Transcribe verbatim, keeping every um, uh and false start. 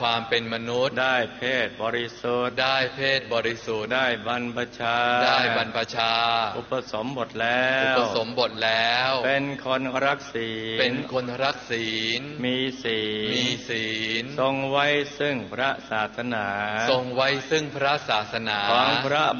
ความเป็นมนุษย์ได้เพศบริสุทธิ์ได้เพศบริสุทธิ์ได้บรรพชาได้บรรพชาอุปสมบทแล้วอุปสมบทแล้วเป็นคนรักศีลเป็นคนรักศีลมีศีลมีศีลทรงไว้ซึ่งพระศาสนาทรงไว้ซึ่งพระศาสนาของพระ